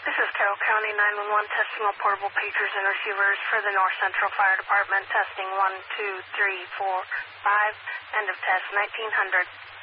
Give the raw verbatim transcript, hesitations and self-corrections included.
This is Carroll County nine one one testing all portable pagers and receivers for the North Central Fire Department. Testing one, two, three, four, five. End of test nineteen hundred.